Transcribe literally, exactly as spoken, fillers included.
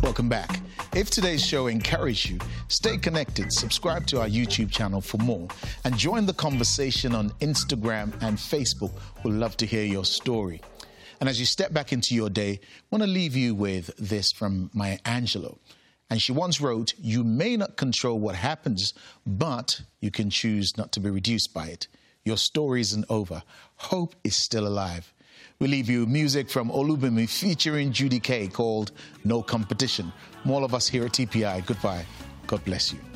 Welcome back. If today's show encouraged you, stay connected, subscribe to our YouTube channel for more, and join the conversation on Instagram and Facebook. We'd love to hear your story. And as you step back into your day, I want to leave you with this from Maya Angelou. And she once wrote, "You may not control what happens, but you can choose not to be reduced by it. Your story isn't over. Hope is still alive." We leave you music from Olubimi featuring Judy Kay called No Competition. From all of us here at T P I, goodbye. God bless you.